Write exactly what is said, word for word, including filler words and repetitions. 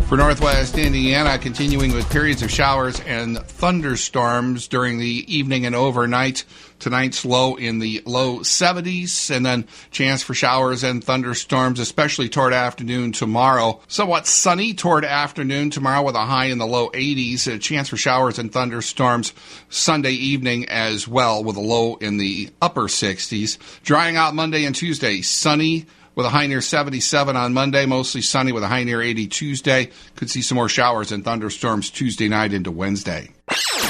For northwest Indiana, continuing with periods of showers and thunderstorms during the evening and overnight. Tonight's low in the low seventies, and then chance for showers and thunderstorms, especially toward afternoon tomorrow. Somewhat sunny toward afternoon tomorrow with a high in the low eighties. A chance for showers and thunderstorms Sunday evening as well with a low in the upper sixties. Drying out Monday and Tuesday, sunny with a high near seventy-seven on Monday, mostly sunny with a high near eighty Tuesday. Could see some more showers and thunderstorms Tuesday night into Wednesday.